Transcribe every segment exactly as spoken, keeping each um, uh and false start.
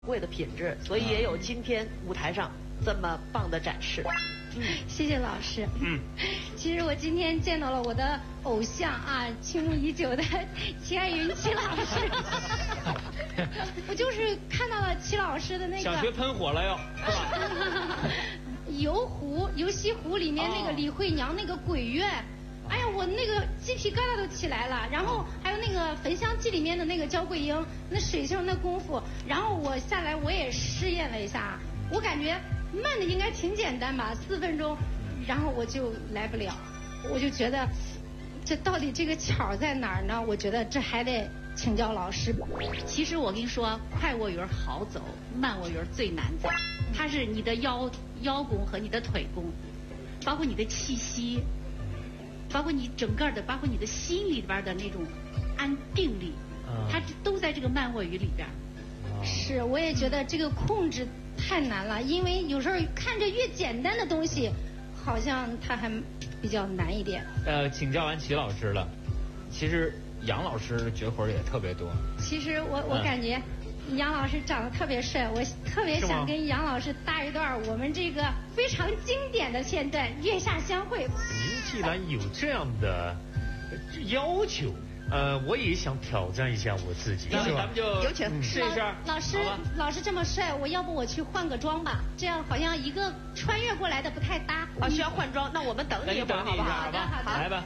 贵的品质，所以也有今天舞台上这么棒的展示。 嗯，谢谢老师。 嗯， 其实我今天见到了我的偶像啊，倾慕已久的齐爱云齐老师。我就是看到了齐老师的那个。 想学喷火了哟，是吧？ 游湖游西湖里面那个李慧娘那个鬼院。哎呀，我那个鸡皮疙瘩都起来了。然后还有那个《焚香记》里面的那个焦桂英，那水性那功夫。然后我下来我也试验了一下，我感觉慢的应该挺简单吧，四分钟，然后我就来不了，我就觉得这到底这个巧在哪儿呢？我觉得这还得请教老师。 其实我跟你说，快卧鱼好走，慢卧鱼最难走。它是你的腰腰功和你的腿功，包括你的气息。包括你整个的，包括你的心里边的那种安定力，它都在这个慢卧鱼里边。 是，我也觉得这个控制太难了，因为有时候看着越简单的东西，好像它还比较难一点。 呃，请教完齐老师了，其实杨老师绝活也特别多。 其实我我感觉杨老师长得特别帅，我特别想跟杨老师搭一段我们这个非常经典的片段《月下相会》。 您既然有这样的要求，呃，我也想挑战一下我自己。 那咱们就有请试一下。 老师，老师这么帅，我要不我去换个妆吧？这样好像一个穿越过来的不太搭。 啊，需要换装，那我们等你一会儿，好不好？ 好的，好的。 来吧。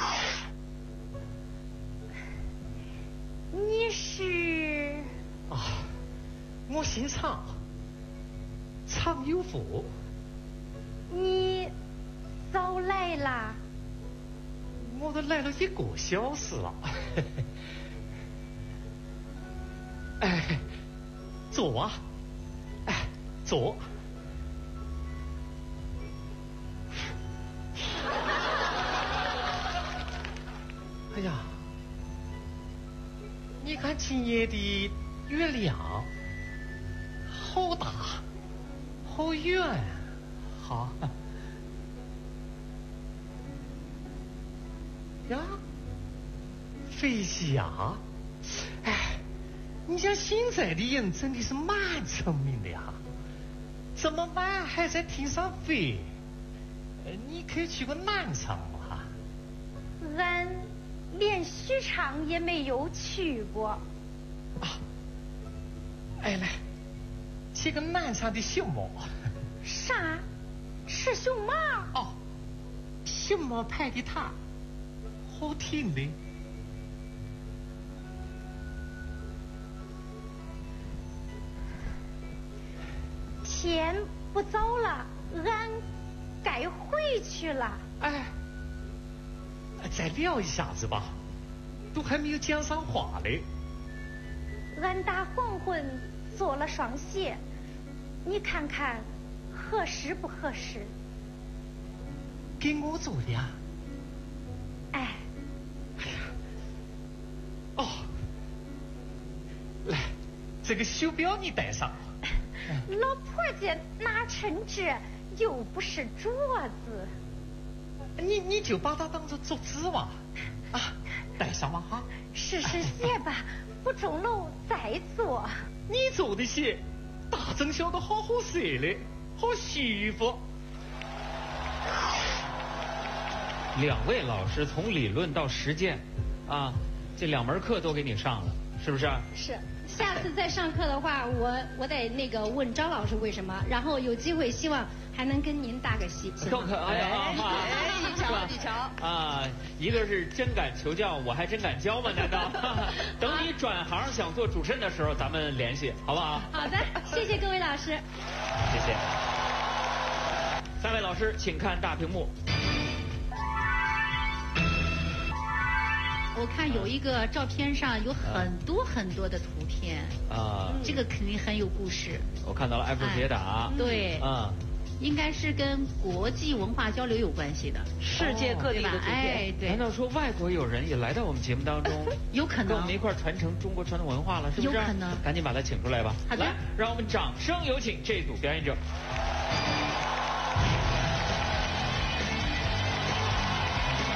你是？ 啊，我姓常，常有福。 你早来啦？ 我都来了一个小时了。哎，坐啊，哎，坐。哎呀，你看今夜的月亮，好大，好远，好。呀，飞翔！哎，你像现在的人真的是蛮聪明的呀，这么晚还在天上飞。呃，你可以去过南昌吗？ 俺连许昌也没有去过。 啊，哎来，去个南昌的熊猫。 啥？是熊猫？ 哦，熊猫派的塔。好听的。 天不早了，俺该回去了。 哎，再聊一下子吧，都还没有讲上话嘞。 俺打黄昏做了双鞋，你看看合适不合适？ 给我做的呀？ 哎。 哦，来，这个手表你戴上。 老婆家哪成这，又不是镯子。 你你就把它当做镯子吧，啊，戴上吧哈。 试试鞋吧，不中喽再做。 你做的鞋，大中小都好好色的，好舒服。 两位老师从理论到实践，啊。这两门课都给你上了，是不是？ 是，下次再上课的话，我我得那个问张老师为什么，然后有机会希望还能跟您搭个戏。 可可哎呀， 哎，你瞧你瞧啊，一个是真敢求教，我还真敢教吗？难道？等你转行想做主持人的时候，咱们联系，好不好？ 好的，谢谢各位老师。 谢谢。三位老师，请看大屏幕。 我看有一个照片上有很多很多的图片啊，这个肯定很有故事。 我看到了埃菲尔铁塔， 对，啊，应该是跟国际文化交流有关系的， 世界各地的图片。 哎，对。 难道说外国友人也来到我们节目当中？ 有可能跟我们一块儿传承中国传统文化了，是不是？ 有可能。 赶紧把他请出来吧。 好的。 来，让我们掌声有请这组表演者。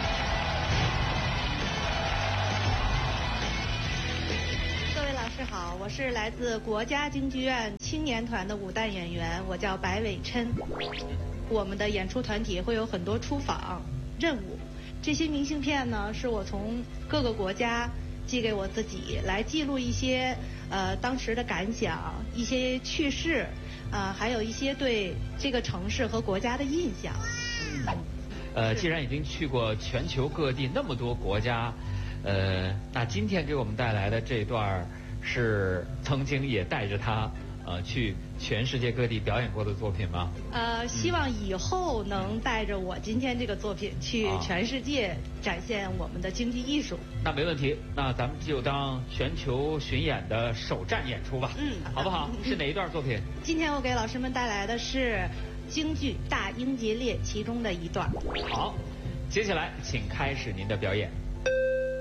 好， 我是来自国家京剧院青年团的武旦演员，我叫白伟琛。我们的演出团体会有很多出访任务，这些明信片呢是我从各个国家寄给我自己，来记录一些呃当时的感想，一些趣事，啊、呃，还有一些对这个城市和国家的印象。 呃，既然已经去过全球各地那么多国家，呃，那今天给我们带来的这段是曾经也带着他呃去全世界各地表演过的作品吗？ 呃，希望以后能带着我今天这个作品去全世界展现我们的京剧艺术。 那没问题，那咱们就当全球巡演的首站演出吧。 嗯， 好不好？是哪一段作品？ 今天我给老师们带来的是京剧《大英杰烈》其中的一段。 好，接下来请开始您的表演。